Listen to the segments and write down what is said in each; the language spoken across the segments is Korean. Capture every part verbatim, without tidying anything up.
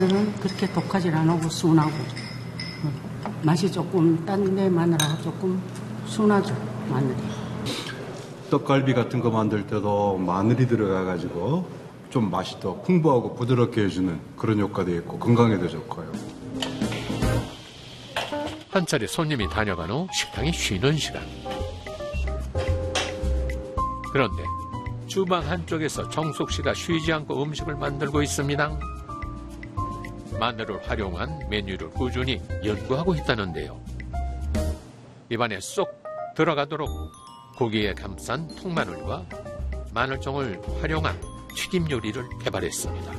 는 그렇게 독하지 않고 순하고 맛이 조금 딴 데 마늘하고 조금 순하죠, 마늘이. 떡갈비 같은 거 만들 때도 마늘이 들어가가지고 좀 맛이 더 풍부하고 부드럽게 해주는 그런 효과도 있고 건강에도 좋고요. 한 차례 손님이 다녀간 후 식당이 쉬는 시간. 그런데 주방 한쪽에서 정숙 씨가 쉬지 않고 음식을 만들고 있습니다. 마늘을 활용한 메뉴를 꾸준히 연구하고 있다는데요. 입안에 쏙 들어가도록 고기에 감싼 통마늘과 마늘종을 활용한 튀김 요리를 개발했습니다.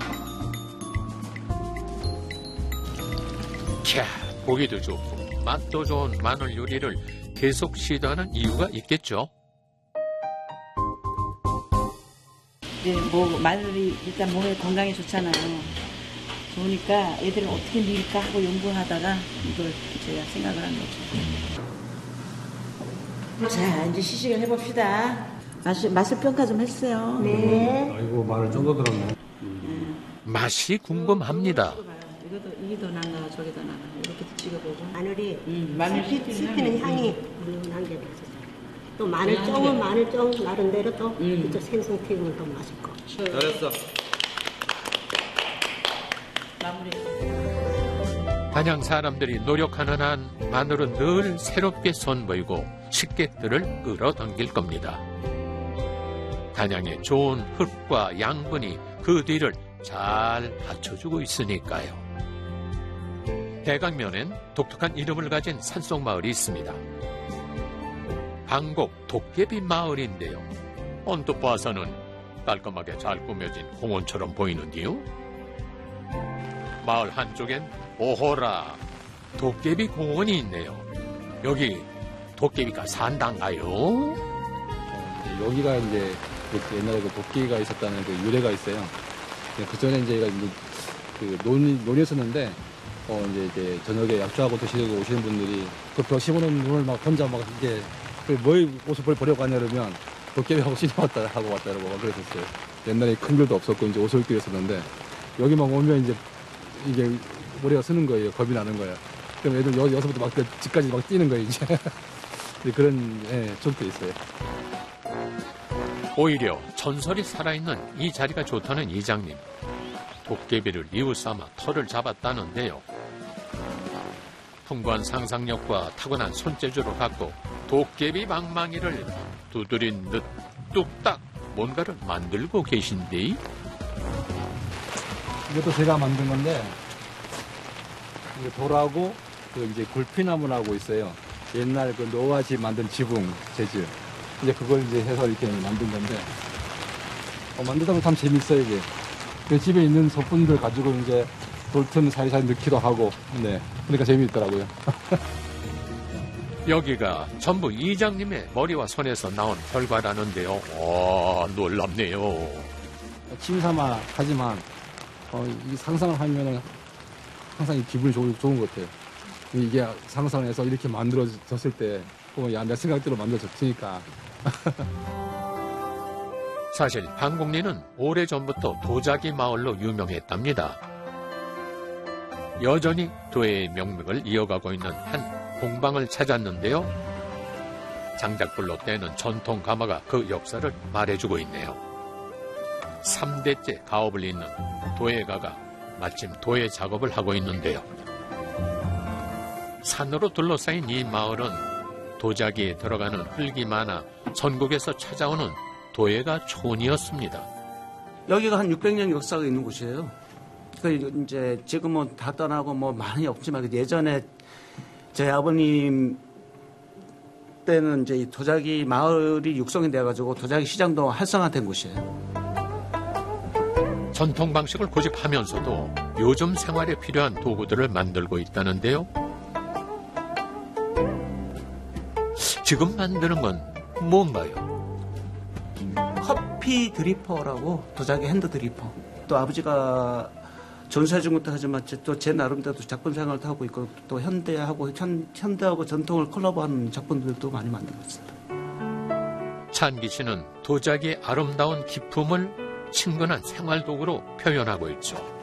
캬, 보기도 좋고 맛도 좋은 마늘 요리를 계속 시도하는 이유가 있겠죠. 이제 뭐 마늘이 일단 몸에 건강에 좋잖아요. 좋으니까 애들은 어떻게 밀까 하고 연구하다가 이걸 제가 생각을 한 거죠. 자, 이제 시식을 해봅시다. 맛을, 맛을 평가 좀 했어요. 네. 아이고 마늘 좀 더 들었네. 음. 맛이 궁금합니다. 이것도 이게 더 나가 저게 더 나가 이렇게 찍어보고. 마늘이 음, 마늘 씹히는 향이 물렁한 게 있었어요. 또 마늘쫑은 마늘쫑 나름대로 또 음. 그쪽 생선 튀김은 더 맛있고. 잘했어. 단양 사람들이 노력하는 한 마늘은 늘 새롭게 선보이고 식객들을 끌어당길 겁니다. 단양의 좋은 흙과 양분이 그 뒤를 잘 받쳐주고 있으니까요. 대강면엔 독특한 이름을 가진 산속마을이 있습니다. 방곡 도깨비 마을인데요. 언뜻 봐서는 깔끔하게 잘 꾸며진 공원처럼 보이는데요. 마을 한쪽엔 오호라 도깨비 공원이 있네요. 여기 도깨비가 산단가요? 여기가 이제 옛날에 그 도끼가 있었다는 그 유래가 있어요. 그 전에 이제 이제 그 논이 논이었었는데 어 이제 이제 저녁에 약주하고 드시고 오시는 분들이 그 벽 심어놓은 눈을 막 혼자 막 이게 그뭘 옷을 버리고 가냐 그러면 도깨비하고 신이 왔다 하고 왔다라고 막 그랬었어요. 옛날에 큰 길도 없었고 이제 오솔길이었었는데 여기만 오면 이제 이게 머리가 쓰는 거예요. 겁이 나는 거야. 그럼 애들 여, 여기서부터 막 집까지 막 뛰는 거예요, 이제. 그런, 예, 적도 있어요. 오히려 전설이 살아있는 이 자리가 좋다는 이장님. 도깨비를 이웃삼아 털을 잡았다는데요. 풍부한 상상력과 타고난 손재주를 갖고 도깨비 방망이를 두드린 듯 뚝딱 뭔가를 만들고 계신데. 이것도 제가 만든 건데, 이게 돌하고, 그 이제 굴피나무라고 있어요. 옛날 그 노가지 만든 지붕 재질. 이제 그걸 이제 해서 이렇게 만든 건데, 어, 만들다 보면 참 재밌어요, 이게. 그 집에 있는 소품들 가지고 이제 돌틈 사이사이 넣기도 하고, 네. 그러니까 재미있더라고요. 여기가 전부 이장님의 머리와 손에서 나온 결과라는데요. 와, 놀랍네요. 취미삼아 하지만, 어, 이 상상을 하면은 항상 기분이 좋은, 좋은 것 같아요. 이게 상상을 해서 이렇게 만들어졌을 때, 어, 야, 내 생각대로 만들어졌으니까. 사실 방곡리는 오래전부터 도자기 마을로 유명했답니다. 여전히 도의 명맥을 이어가고 있는 한 공방을 찾았는데요. 장작불로 떼는 전통 가마가 그 역사를 말해주고 있네요. 삼 대째 가업을 잇는 도예가가 마침 도예 작업을 하고 있는데요. 산으로 둘러싸인 이 마을은 도자기에 들어가는 흙이 많아 전국에서 찾아오는 도예가 촌이었습니다. 여기가 한 육백 년 역사가 있는 곳이에요. 그 이제 지금은 다 떠나고 뭐 많이 없지만 예전에 제 아버님 때는 이제 이 도자기 마을이 육성이 돼가지고 도자기 시장도 활성화된 곳이에요. 전통 방식을 고집하면서도 요즘 생활에 필요한 도구들을 만들고 있다는데요. 지금 만드는 건 뭔가요? 커피 드리퍼라고 도자기 핸드 드리퍼. 또 아버지가 전수해준 것도 하지만 또 제 나름대로 작품 생활도 하고 있고 또 현대하고 현, 현대하고 전통을 콜라보하는 작품들도 많이 만들고 있습니다. 찬기 씨는 도자기의 아름다운 기품을 친근한 생활도구로 표현하고 있죠.